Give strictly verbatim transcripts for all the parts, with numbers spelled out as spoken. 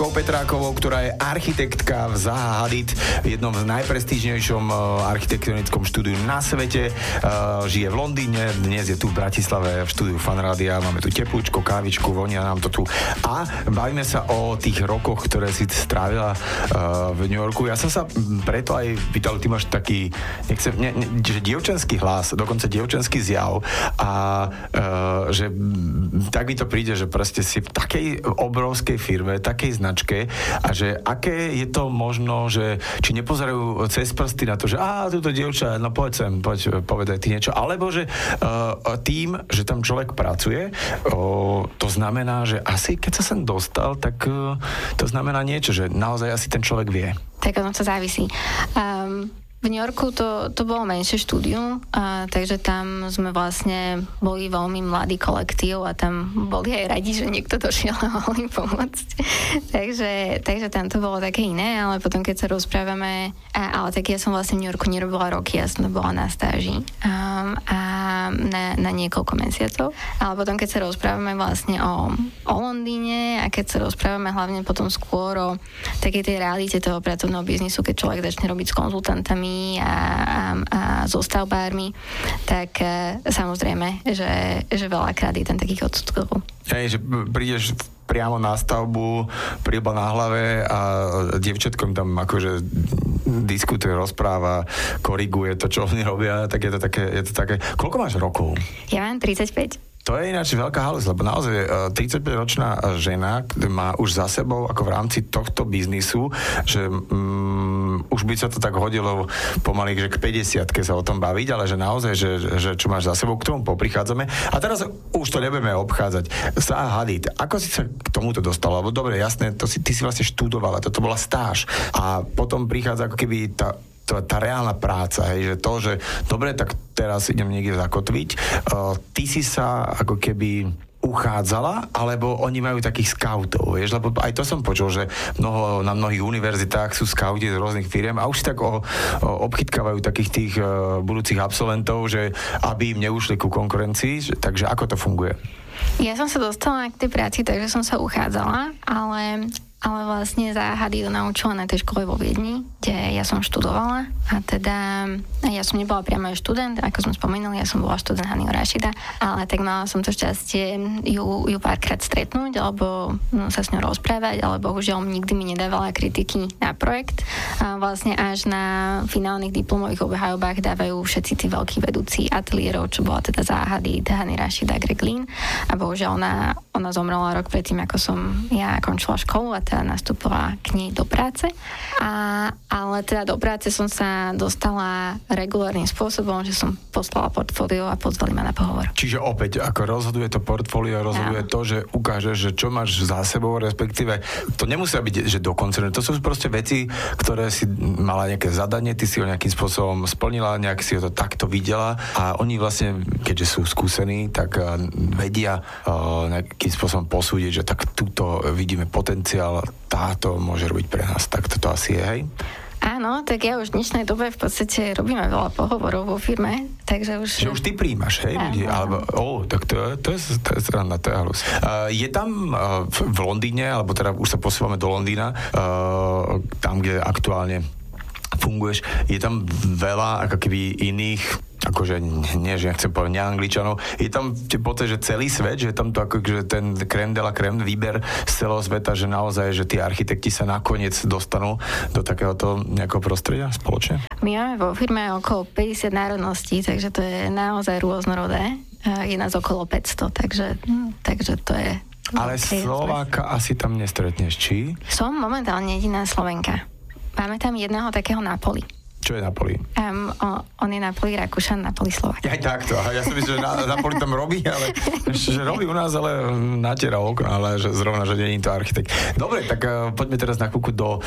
Lenkou Petrákovou, ktorá je architektka v Zaha Hadid, v jednom z najprestížnejšom architektonickom štúdiu na svete. Žije v Londýne, dnes je tu v Bratislave v štúdiu Fanrádia. Máme tu teplúčko, kávičku, vonia nám to tu. A bavíme sa o tých rokoch, ktoré si strávila v New Yorku. Ja som sa preto aj pýtal, ty máš taký, nechcem, ne, ne, že dievčenský hlas, dokonca dievčenský zjav a uh, že tak mi to príde, že proste si v takej obrovskej firme, takej značke a že aké je to možno, že či nepozerajú cez prsty na to, že á, túto dievča, no poď sem, poď povedaj ty niečo, alebo že uh, tým, že tam človek pracuje, uh, to znamená, že asi keď sa sem dostal, tak uh, to znamená niečo, že naozaj asi ten človek vie. Tak ono to závisí. Um, v New Yorku to, to bolo menšie štúdium, a, takže tam sme vlastne boli veľmi mladý kolektív a tam boli aj radi, že niekto došiel a mohol im pomôcť. takže, takže tam to bolo také iné, ale potom keď sa rozprávame, a, ale tak ja som vlastne v New Yorku nerobila roky, ja som bola na stáži um, a na, na niekoľko mesiacov, ale potom keď sa rozprávame vlastne o, o Londýne a keď sa rozprávame hlavne potom skôr o takej tej realite toho pracovného biznisu, keď človek začne robiť s konzultantami a, a, a so stavbármi, tak e, samozrejme, že, že veľakrát je ten takých odsudkov. Hej, že prídeš priamo na stavbu, príba na hlave a dievčatkom tam akože diskutuje, rozpráva, koriguje to, čo oni robia, tak je to také, je to také. Koľko máš rokov? Ja mám tridsaťpäť. To je ináč veľká halus, lebo naozaj tridsaťpäťročná žena má už za sebou ako v rámci tohto biznisu, že um, už by sa to tak hodilo pomaly, že k päťdesiatke sa o tom baviť, ale že naozaj, že, že čo máš za sebou, k tomu poprichádzame. A teraz už to nebudeme obchádzať. Zaha Hadid, ako si sa k tomuto dostala? Lebo dobre, jasné, to si, ty si vlastne študovala, toto bola stáž. A potom prichádza ako keby tá Tá, tá reálna práca, hej, že to, že dobre, tak teraz idem niekde zakotviť. Uh, ty si sa ako keby uchádzala, alebo oni majú takých skautov, vieš, lebo aj to som počul, že mnoho, na mnohých univerzitách sú skauti z rôznych firiem a už si tak o, o, obchytkávajú takých tých uh, budúcich absolventov, že aby im neušli ku konkurencii, že, takže ako to funguje? Ja som sa dostala k tej práci, takže som sa uchádzala, ale ale vlastne Zaha Hadid naučila na tej škole vo Viedni, kde ja som študovala a teda ja som nebola priamo študent, ako sme spomínali, ja som bola študent Haniho Rašida, ale tak mala som to šťastie ju, ju párkrát stretnúť, alebo no, sa s ňou rozprávať, ale bohužiaľ nikdy mi nedávala kritiky na projekt. A vlastne až na finálnych diplomových obhajobách dávajú všetci tí veľkí vedúci ateliérov, čo bola teda Zaha Hadid, Hani Rašida, Greg Lin a bohužiaľ ona, ona zomrela rok predtým, ako som ja končila školu a teda nastúpila k nej do práce. A, ale teda do práce som sa dostala regulárnym spôsobom, že som poslala portfólio a pozvali ma na pohovor. Čiže opäť, ako rozhoduje to portfólio, rozhoduje ja. to, že ukážeš, že čo máš za sebou, respektíve to nemusia byť, že do koncernu. To sú proste veci, ktoré si mala nejaké zadanie, ty si ho nejakým spôsobom splnila, nejak si ho to takto videla a oni vlastne, keďže sú skúsení, tak uh, vedia uh, nejakým spôsobom posúdiť, že tak túto vidíme potenciál, táto môže robiť pre nás. Tak toto asi je, hej? Áno, tak ja už v dnešnej dobe v podstate robíme veľa pohovorov vo firme, takže už... Že už ty príjmaš, hej, ľudí? Alebo, ó, tak to je, to je, to je strana, to je halus. Uh, je tam uh, v, v Londýne, alebo teda už sa posúvame do Londýna, uh, tam, kde aktuálne funguješ, je tam veľa ako keby iných, akože nie, že ja chcem povedať neangličanov, je tam pocit, že celý svet, že je tam to ako, že ten crème de la crème, výber z celého sveta, že naozaj, že tí architekti sa nakoniec dostanú do takéhoto nejakého prostredia spoločne? My máme vo firme okolo päťdesiat národností, takže to je naozaj rôznorodé. Je nás okolo päťsto, takže, takže to je... Ale Slováka asi tam nestretneš, či? Som momentálne jediná Slovenka. Máme tam jedného takého Napoli. Čo je Napoli? Um, on, on je Napoli Rakúšan, Napoli Slovák. Aj takto. Ja som myslel, že na, Napoli tam robí, ale že robí u nás, ale natiera okna, ale že zrovna, že nie je to architekt. Dobre, tak uh, poďme teraz na chvíľku do uh,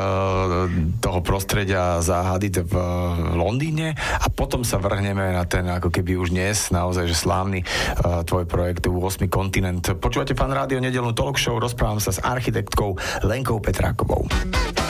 toho prostredia Zaha Hadid v uh, Londýne a potom sa vrhneme na ten, ako keby už dnes, naozaj, že slávny uh, tvoj projekt ôsmy kontinent. Počúvate Fan Rádio, nedeľnú talk show, rozprávam sa s architektkou Lenkou Petrákovou.